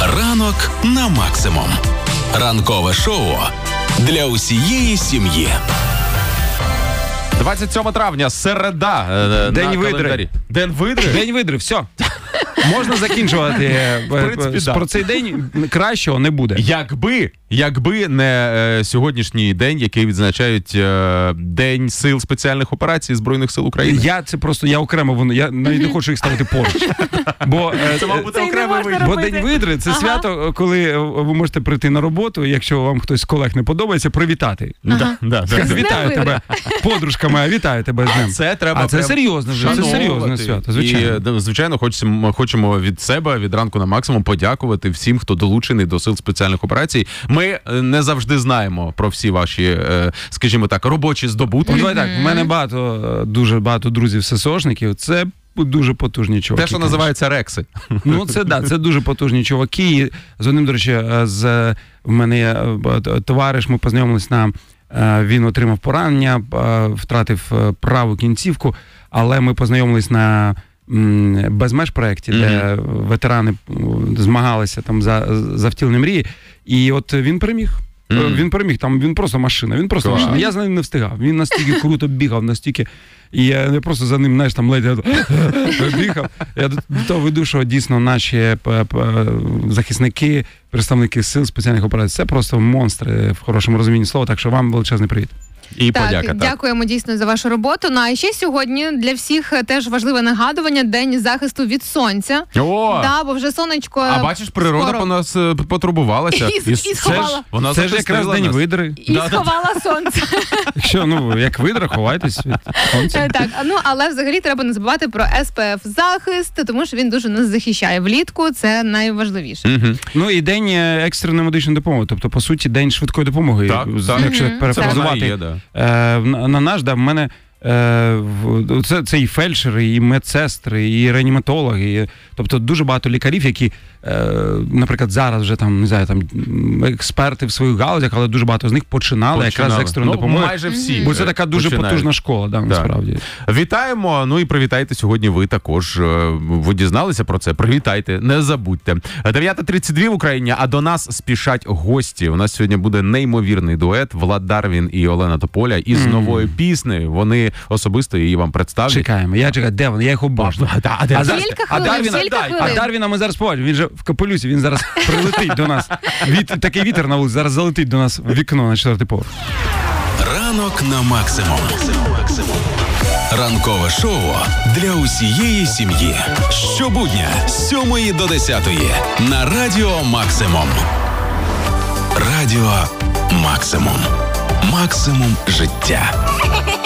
Ранок на максимум. Ранкове шоу для усієї сім'ї. 27 травня, середа. День видри. День видри? День видри, все. Можна закінчувати. Про цей день кращого не буде. Якби не сьогоднішній день, який відзначають День сил спеціальних операцій Збройних сил України. Я окремо, я навіть не хочу їх ставити поруч. Бо це мав бути окремий вид. Бо День видри – це свято, коли ви можете прийти на роботу, якщо вам хтось з колег не подобається, привітати. Вітаю тебе, подружка моя, вітаю тебе з ним. Це треба. А це серйозне вже, це серйозне свято, звичайно. І, звичайно, хочемо від себе, від ранку на максимум подякувати всім, хто долучений до сил спеціальних операцій. Ми не завжди знаємо про всі ваші, скажімо так, робочі здобутки. Давай так, в мене дуже багато друзів ССОшників. Це дуже потужні чуваки. Те, що називається рекси. Ну, це дуже потужні чуваки. І з одним, до речі, в мене є товариш, ми познайомились він отримав поранення, втратив праву кінцівку, але ми познайомились на «Без меж» проєкті, де ветерани змагалися там за втілення мрії. І от він переміг. Він переміг, там він просто машина. Я за ним не встигав. Він настільки круто бігав, настільки. І я просто за ним, знаєш, там ледь бігав. Я до того веду, що дійсно наші захисники, представники сил спеціальних операцій, це просто монстри в хорошому розумінні слова, так що вам величезний привіт. І подяка. Дякуємо дійсно за вашу роботу. Ну, а ще сьогодні для всіх теж важливе нагадування – День захисту від сонця. О! Да, бо вже сонечко А бачиш, природа по нас потурбувалася. І сховала. Це ж якраз День видри. І сховала сонце. Якщо, як видра, ховайтесь від сонця. Так, але взагалі треба не забувати про SPF-захист, тому що він дуже нас захищає. Влітку це найважливіше. Ну і День екстреної медичної допомоги. Тобто, по суті, День швидкої допомоги. Якщо перефразувати. На наш, в мене це і фельдшери, і медсестри, і реаніматологи. Тобто дуже багато лікарів, які, наприклад, зараз вже там, не знаю, там експерти в своїх галузях, але дуже багато з них починали якраз з екстреної допомоги. Майже всі. Бо це така дуже потужна школа, насправді. Вітаємо, ну і привітайте сьогодні ви також. Ви дізналися про це? Привітайте, не забудьте. 9:32 в Україні, а до нас спішать гості. У нас сьогодні буде неймовірний дует Влад Дарвін і Олена Тополя із новою піснею. Вони особисто її вам представлять. Чекаємо. Я чекаю, де вони? Я їх обожнюю. А Дарвіна ми зараз побачимо. Він же в капелюсі, він зараз прилетить до нас. Такий вітер на вулиці, зараз залетить до нас в вікно на 4-й поверх. Ранок на максимум. Ранкове шоу для усієї сім'ї. Щобудня з 7 до 10 на Радіо Максимум. Радіо Максимум. Максимум життя.